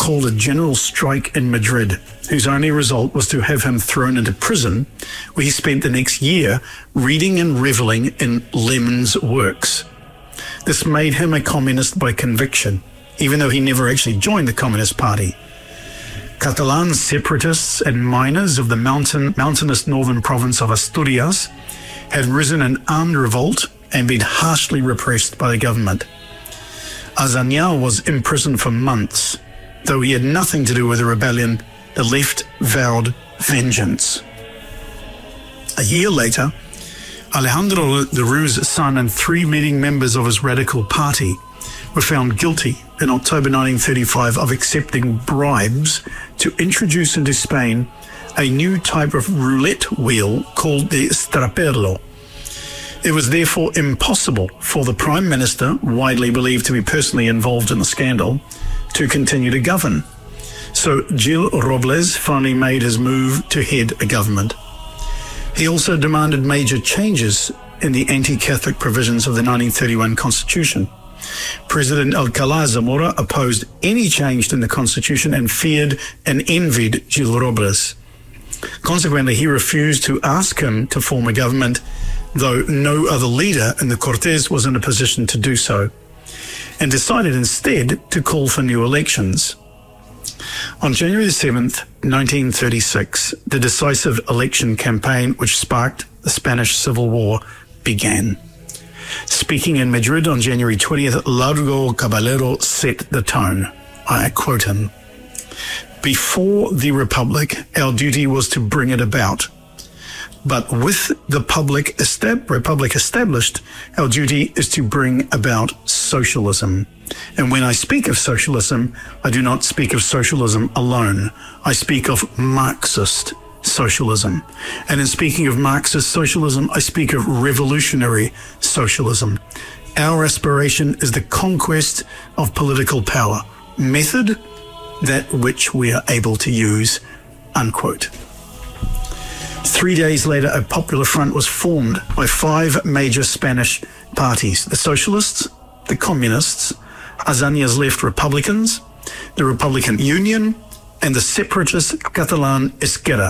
called a general strike in Madrid, whose only result was to have him thrown into prison, where he spent the next year reading and reveling in Lenin's works. This made him a communist by conviction, even though he never actually joined the Communist Party. Catalan separatists and miners of the mountainous northern province of Asturias had risen in armed revolt and been harshly repressed by the government. Azanyal was imprisoned for months. Though he had nothing to do with the rebellion, the left vowed vengeance. A year later, Alejandro Leroux's son and 3 leading members of his radical party were found guilty in October 1935 of accepting bribes to introduce into Spain a new type of roulette wheel called the straperlo. It was therefore impossible for the Prime Minister, widely believed to be personally involved in the scandal, to continue to govern. So Gil Robles finally made his move to head a government. He also demanded major changes in the anti-Catholic provisions of the 1931 Constitution. President Alcalá Zamora opposed any change in the Constitution and feared and envied Gil Robles. Consequently, he refused to ask him to form a government, though no other leader in the Cortes was in a position to do so, and decided instead to call for new elections. On January 7th, 1936, the decisive election campaign which sparked the Spanish Civil War began. Speaking in Madrid on January 20th, Largo Caballero set the tone. I quote him, "Before the Republic, our duty was to bring it about. But with the Republic established, our duty is to bring about socialism. And when I speak of socialism, I do not speak of socialism alone. I speak of Marxist socialism. And in speaking of Marxist socialism, I speak of revolutionary socialism. Our aspiration is the conquest of political power. Method, that which we are able to use," unquote. 3 days later, a popular front was formed by 5 major Spanish parties: the Socialists, the Communists, Azania's left Republicans, the Republican Union, and the separatist Catalan Esquerra.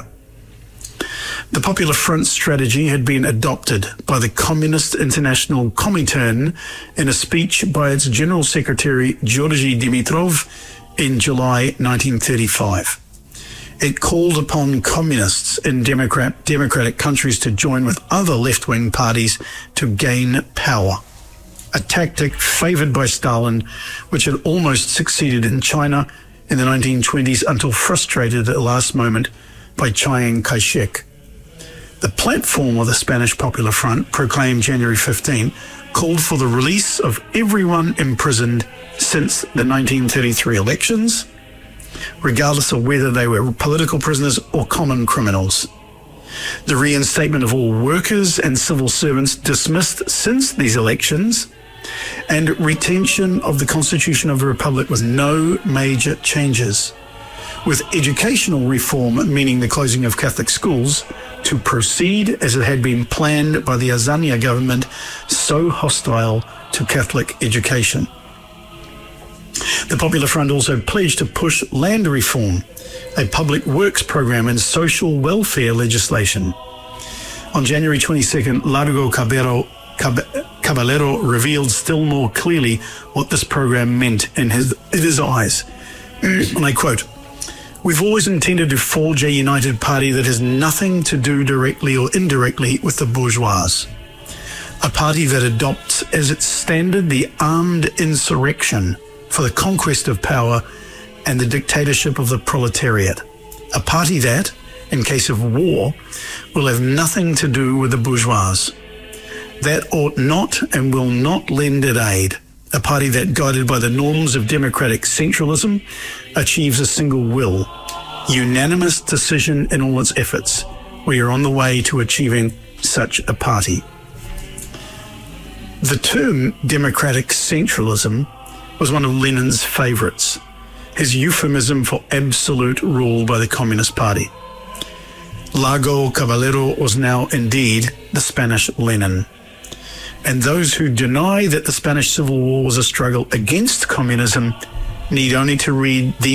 The Popular Front strategy had been adopted by the Communist International Comintern in a speech by its General Secretary Georgy Dimitrov in July 1935. It called upon communists in democratic countries to join with other left-wing parties to gain power, a tactic favored by Stalin, which had almost succeeded in China in the 1920s until frustrated at the last moment by Chiang Kai-shek. The platform of the Spanish Popular Front, proclaimed January 15, called for the release of everyone imprisoned since the 1933 elections, regardless of whether they were political prisoners or common criminals. The reinstatement of all workers and civil servants dismissed since these elections, and retention of the Constitution of the Republic with no major changes, with educational reform, meaning the closing of Catholic schools, to proceed as it had been planned by the Azania government, so hostile to Catholic education. The Popular Front also pledged to push land reform, a public works program and social welfare legislation. On January 22nd, Largo Caballero revealed still more clearly what this program meant in his eyes. And I quote, "We've always intended to forge a united party that has nothing to do directly or indirectly with the bourgeois. A party that adopts as its standard the armed insurrection for the conquest of power and the dictatorship of the proletariat. A party that, in case of war, will have nothing to do with the bourgeois. That ought not and will not lend it aid. A party that, guided by the norms of democratic centralism, achieves a single will. Unanimous decision in all its efforts. We are on the way to achieving such a party." The term democratic centralism was one of Lenin's favorites, his euphemism for absolute rule by the Communist Party. Largo Caballero was now indeed the Spanish Lenin. And those who deny that the Spanish Civil War was a struggle against communism need only to read the